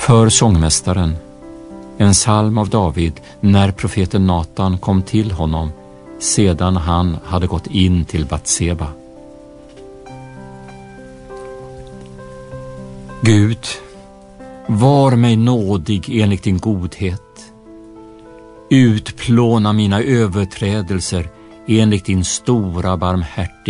För sångmästaren, en psalm av David när profeten Natan kom till honom sedan han hade gått in till Batseba. Gud, var mig nådig enligt din godhet. Utplåna mina överträdelser enligt din stora barmhärtighet.